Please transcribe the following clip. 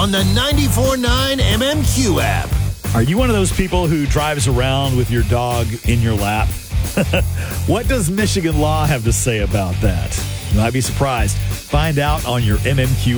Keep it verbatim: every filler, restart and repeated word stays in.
on the ninety-four point nine M M Q app. Are you one of those people who drives around with your dog in your lap? What does Michigan law have to say about that? You might be surprised. Find out on your M M Q